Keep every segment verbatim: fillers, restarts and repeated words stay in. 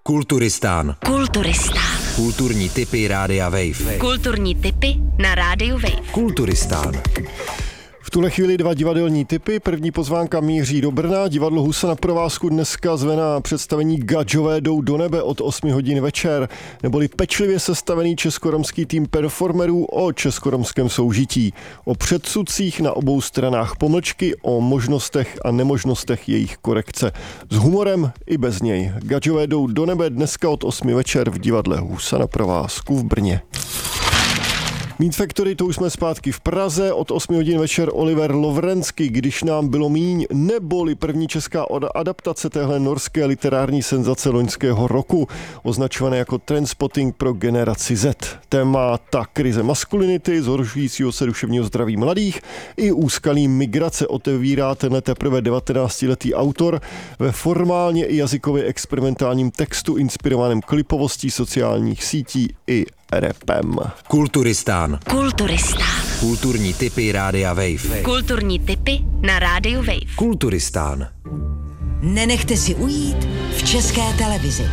Kulturistán. Kulturistán. Kulturní tipy Rádia Wave. Kulturní tipy na Rádiu Wave. Kulturistán. V tuhle chvíli dva divadelní tipy. První pozvánka míří do Brna. Divadlo Husa na provázku dneska zve na představení Gadžové jdou do nebe od osmi hodin večer, neboli pečlivě sestavený českoromský tým performerů o českoromském soužití, o předsudcích na obou stranách pomlčky, o možnostech a nemožnostech jejich korekce. S humorem i bez něj. Gadžové jdou do nebe dneska od osmi večer v divadle Husa na provázku v Brně. Meat Factory, to už jsme zpátky v Praze, od osmi hodin večer Oliver Lovrenský, Když nám bylo míň, neboli první česká adaptace téhle norské literární senzace loňského roku, označované jako Trainspotting pro generaci Z. Téma ta krize maskulinity, zhoršujícího se duševního zdraví mladých i úskalí migrace otevírá tenhle teprve devatenáctiletý autor ve formálně i jazykově experimentálním textu inspirovaném klipovostí sociálních sítí i repem. Kulturistán. Kulturistán. Kulturní tipy Rádia Wave. Kulturní tipy na Rádiu Wave. Kulturistán. Nenechte si ujít v České televizi.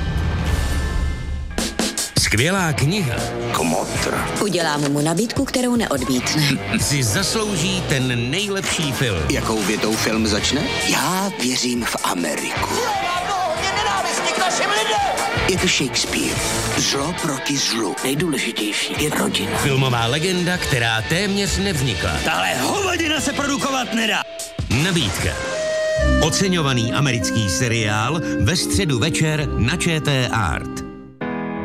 Skvělá kniha Kmotr Udělám mu nabídku, kterou neodmítne. si zaslouží ten nejlepší film. Jakou větou film začne? Já věřím v Ameriku. Je to Shakespeare. Zlo proti zlu. Nejdůležitější je rodina. Filmová legenda, která téměř nevznikla. Tahle hovadina se produkovat nedá. Nabídka. Oceňovaný americký seriál ve středu večer na ČT Art.